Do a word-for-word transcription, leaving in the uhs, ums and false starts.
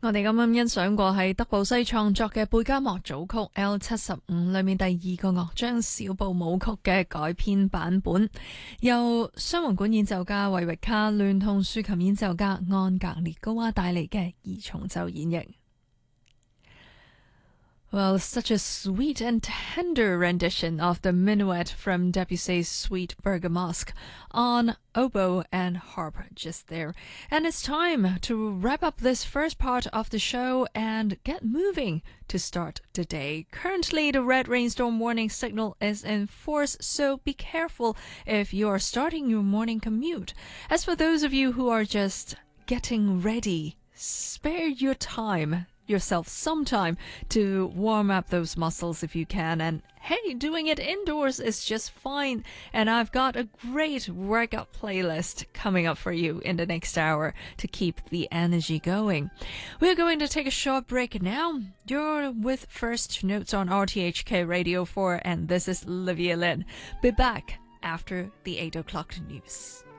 我哋啱啱欣賞過係德布西創作嘅貝加莫組曲 L 七十五裏面第二個樂章小步舞曲嘅改編版本，由雙簧管演奏家維域卡聯同豎琴演奏家安格列高娃帶嚟嘅二重奏演繹。Well, such a sweet and tender rendition of the minuet from Debussy's Suite Bergamasque on oboe and harp just there. And it's time to wrap up this first part of the show and get moving to start the day. Currently, the red rainstorm warning signal is in force, so be careful if you are starting your morning commute. As for those of you who are just getting ready, spare your time yourself some time to warm up those muscles if you can, and hey, doing it indoors is just fine. And I've got a great workout playlist coming up for you in the next hour to keep the energy going. We're going to take a short break now. You're with First Notes on R T H K Radio four, and this is Livia Lynn. Be back after the eight o'clock news.